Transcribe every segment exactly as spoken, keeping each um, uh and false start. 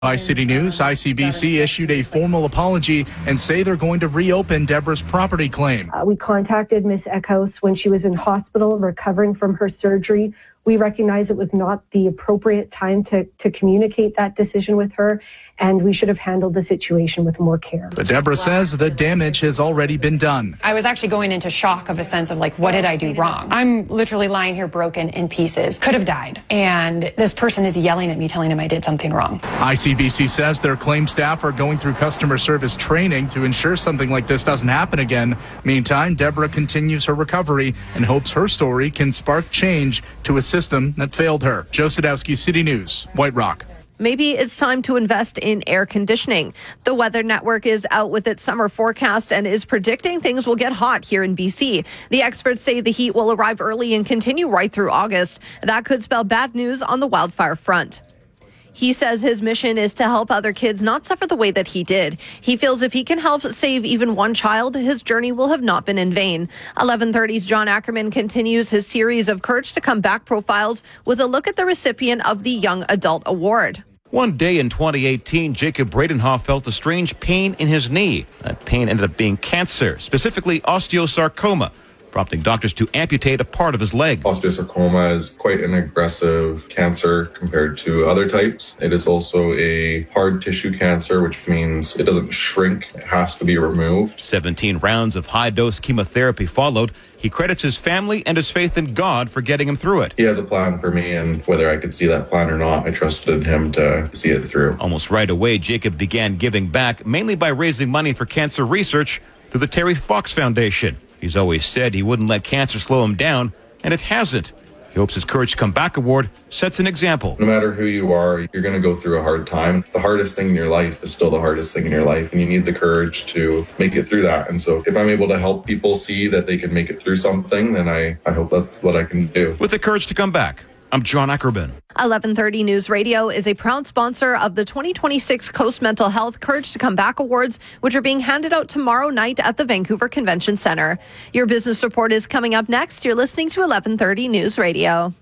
By City News, I C B C issued a formal apology and say they're going to reopen Deborah's property claim. Uh, we contacted Miz Eckhouse when she was in hospital recovering from her surgery. We recognized it was not the appropriate time to, to communicate that decision with her, and we should have handled the situation with more care. But Deborah says the damage has already been done. I was actually going into shock of a sense of like, what did I do wrong? I'm literally lying here broken in pieces, could have died. And this person is yelling at me, telling him I did something wrong. I C B C says their claim staff are going through customer service training to ensure something like this doesn't happen again. Meantime, Deborah continues her recovery and hopes her story can spark change to a system that failed her. Joe Sadowski, City News, White Rock. Maybe it's time to invest in air conditioning. The Weather Network is out with its summer forecast and is predicting things will get hot here in B C. The experts say the heat will arrive early and continue right through August. That could spell bad news on the wildfire front. He says his mission is to help other kids not suffer the way that he did. He feels if he can help save even one child, his journey will have not been in vain. eleven thirty's John Ackerman continues his series of Courage to Come Back profiles with a look at the recipient of the Young Adult Award. One day in twenty eighteen, Jacob Bradenhoff felt a strange pain in his knee. That pain ended up being cancer, specifically osteosarcoma, prompting doctors to amputate a part of his leg. Osteosarcoma is quite an aggressive cancer compared to other types. It is also a hard tissue cancer, which means it doesn't shrink. It has to be removed. seventeen rounds of high-dose chemotherapy followed. He credits his family and his faith in God for getting him through it. He has a plan for me, and whether I could see that plan or not, I trusted in him to see it through. Almost right away, Jacob began giving back, mainly by raising money for cancer research through the Terry Fox Foundation. He's always said he wouldn't let cancer slow him down, and it hasn't. He hopes his Courage to Come Back award sets an example. No matter who you are, you're going to go through a hard time. The hardest thing in your life is still the hardest thing in your life, and you need the courage to make it through that. And so if I'm able to help people see that they can make it through something, then I, I hope that's what I can do. With the Courage to Come Back, I'm John Ackerman. eleven thirty News Radio is a proud sponsor of the twenty twenty-six Coast Mental Health Courage to Come Back Awards, which are being handed out tomorrow night at the Vancouver Convention Centre. Your business report is coming up next. You're listening to eleven thirty News Radio.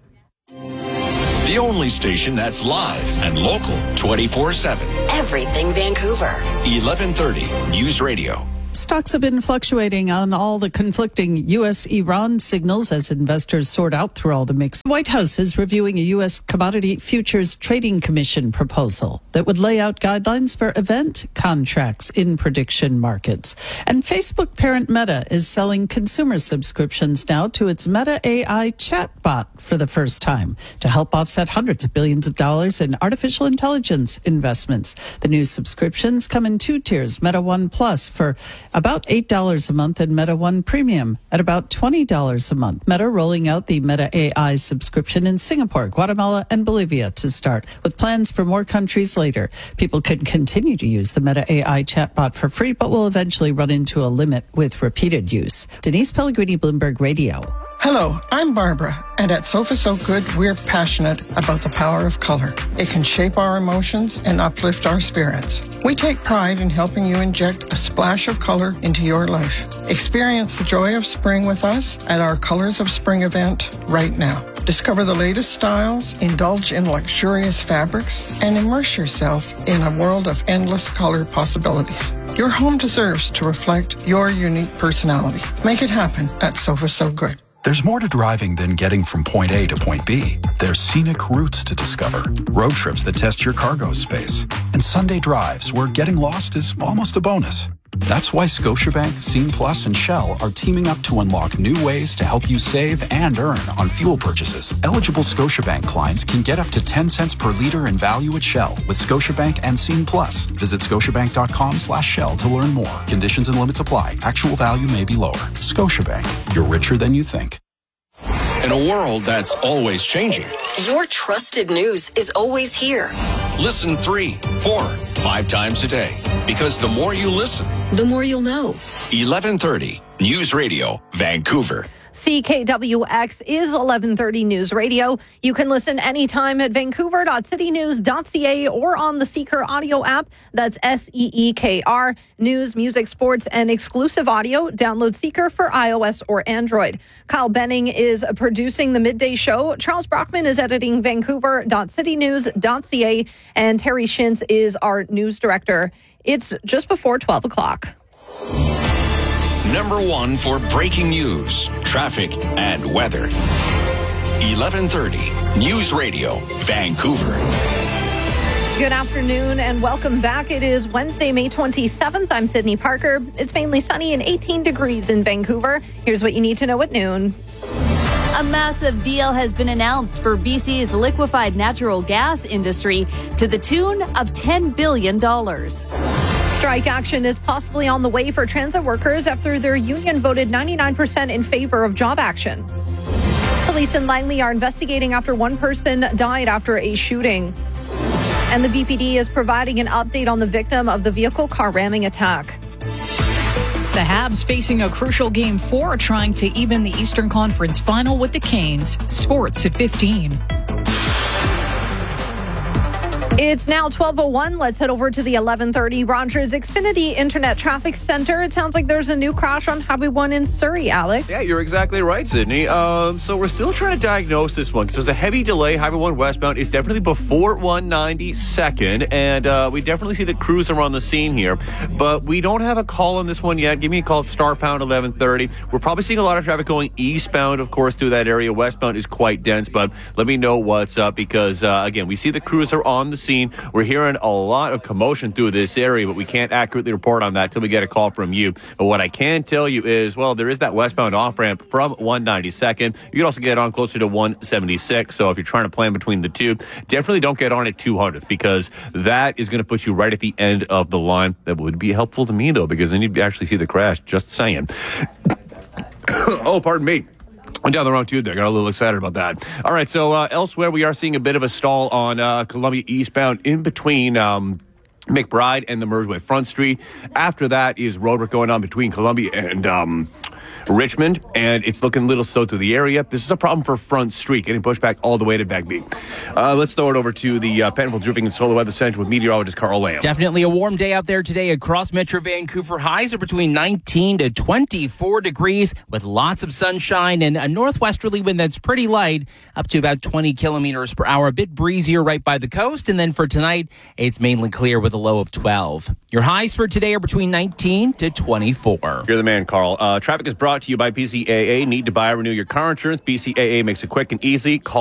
The only station that's live and local twenty-four seven. Everything Vancouver. eleven thirty News Radio. Stocks have been fluctuating on all the conflicting U S Iran signals as investors sort out through all the mix. The White House is reviewing a U S Commodity Futures Trading Commission proposal that would lay out guidelines for event contracts in prediction markets. And Facebook parent Meta is selling consumer subscriptions now to its Meta A I chatbot for the first time to help offset hundreds of billions of dollars in artificial intelligence investments. The new subscriptions come in two tiers, Meta One Plus for about eight dollars a month and Meta One Premium at about twenty dollars a month. Meta rolling out the Meta A I subscription in Singapore, Guatemala, and Bolivia to start, with plans for more countries later. People can continue to use the Meta A I chatbot for free, but will eventually run into a limit with repeated use. Denise Pellegrini, Bloomberg Radio. Hello, I'm Barbara, and at Sofa So Good, we're passionate about the power of color. It can shape our emotions and uplift our spirits. We take pride in helping you inject a splash of color into your life. Experience the joy of spring with us at our Colors of Spring event right now. Discover the latest styles, indulge in luxurious fabrics, and immerse yourself in a world of endless color possibilities. Your home deserves to reflect your unique personality. Make it happen at Sofa So Good. There's more to driving than getting from point A to point B. There's scenic routes to discover, road trips that test your cargo space, and Sunday drives where getting lost is almost a bonus. That's why Scotiabank, Scene Plus, and Shell are teaming up to unlock new ways to help you save and earn on fuel purchases. Eligible Scotiabank clients can get up to ten cents per liter in value at Shell with Scotiabank and Scene Plus. Visit scotiabank.com slash Shell to learn more. Conditions and limits apply. Actual value may be lower. Scotiabank. You're richer than you think. In a world that's always changing, your trusted news is always here. Listen three, four, five times a day. Because the more you listen, the more you'll know. eleven thirty News Radio, Vancouver. C K W X is eleven thirty News Radio. You can listen anytime at vancouver dot city news dot c a or on the Seeker audio app. That's S E E K R. News, music, sports, and exclusive audio. Download Seeker for iOS or Android. Kyle Benning is producing the midday show. Charles Brockman is editing vancouver dot city news dot c a. And Terry Shintz is our news director. It's just before twelve o'clock. Number one for breaking news, traffic, and weather. eleven thirty News Radio, Vancouver. Good afternoon and welcome back. It is Wednesday, May twenty-seventh. I'm Sydney Parker. It's mainly sunny and eighteen degrees in Vancouver. Here's what you need to know at noon. A massive deal has been announced for B C's liquefied natural gas industry to the tune of ten billion dollars. Strike action is possibly on the way for transit workers after their union voted ninety-nine percent in favor of job action. Police in Langley are investigating after one person died after a shooting. And the B P D is providing an update on the victim of the vehicle car ramming attack. The Habs facing a crucial game four, trying to even the Eastern Conference final with the Canes. Sports at fifteen. It's now twelve oh one. Let's head over to the eleven thirty Rogers Xfinity Internet Traffic Center. It sounds like there's a new crash on Highway one in Surrey, Alex. Yeah, you're exactly right, Sydney. Um, so we're still trying to diagnose this one because there's a heavy delay. Highway one westbound is definitely before one ninety-second, and uh, we definitely see the crews are on the scene here. But we don't have a call on this one yet. Give me a call at star pound eleven thirty. We're probably seeing a lot of traffic going eastbound, of course, through that area. Westbound is quite dense, but let me know what's up because, uh, again, we see the crews are on the scene. We're hearing a lot of commotion through this area, but we can't accurately report on that till we get a call from you. But what I can tell you is, well, there is that westbound off-ramp from one ninety-second. You can also get on closer to one seventy-six. So if you're trying to plan between the two, definitely don't get on at two hundredth because that is going to put you right at the end of the line. That would be helpful to me, though, because then you'd actually see the crash. Just saying. Oh, pardon me. Went down the wrong tube there. Got a little excited about that. All right, so uh, elsewhere, we are seeing a bit of a stall on uh, Columbia eastbound in between um, McBride and the merge with Front Street. After that is roadwork going on between Columbia and um, Richmond, and it's looking a little slow through the area. This is a problem for Front Street, getting pushed back all the way to Bagby. Uh, let's throw it over to the uh, Penfield Roofing and Solar Weather Center with meteorologist Carl Lamb. Definitely a warm day out there today across Metro Vancouver. Highs are between nineteen to twenty-four degrees with lots of sunshine and a northwesterly wind that's pretty light, up to about twenty kilometers per hour. A bit breezier right by the coast. And then for tonight, it's mainly clear with a low of twelve. Your highs for today are between nineteen to twenty-four. You're the man, Carl. Uh, traffic is brought to you by B C A A. Need to buy or renew your car insurance? B C A A makes it quick and easy. Call